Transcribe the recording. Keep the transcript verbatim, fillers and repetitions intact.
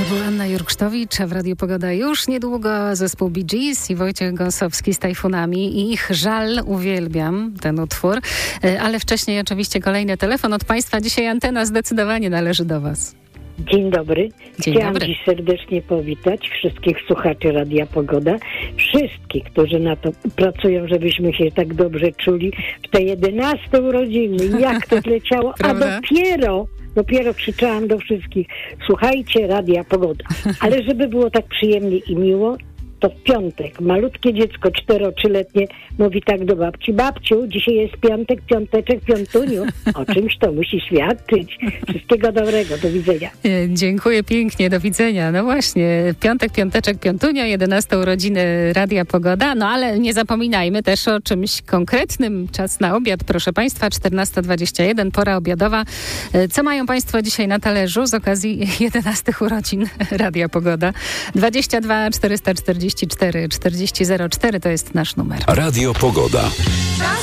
była Anna Jurksztowicz, a w Radiu Pogoda już niedługo zespół Bee Gees i Wojciech Gąsowski z Tajfunami i ich Żal. Uwielbiam ten utwór, ale wcześniej oczywiście kolejny telefon od Państwa. Dzisiaj antena zdecydowanie należy do Was. Dzień dobry. Dzień Chciałam dobry. dziś serdecznie powitać wszystkich słuchaczy Radia Pogoda, wszystkich, którzy na to pracują, żebyśmy się tak dobrze czuli w te jedenaste urodziny. Jak to leciało, a dopiero, dopiero krzyczałam do wszystkich, słuchajcie Radia Pogoda. Ale żeby było tak przyjemnie i miło, to w piątek malutkie dziecko cztero-trzyletnie mówi tak do babci: babciu, dzisiaj jest piątek, piąteczek, piątuniu. O czymś to musi świadczyć. Wszystkiego dobrego, do widzenia. Dziękuję pięknie, do widzenia. No właśnie, piątek, piąteczek, piątunio, jedenaste urodziny Radia Pogoda, no ale nie zapominajmy też o czymś konkretnym. Czas na obiad, proszę Państwa, czternasta dwadzieścia jeden, pora obiadowa. Co mają Państwo dzisiaj na talerzu z okazji jedenastych urodzin Radia Pogoda? dwadzieścia dwa czterysta czterdzieści cztery czterdzieści zero cztery to jest nasz numer. Radio Pogoda.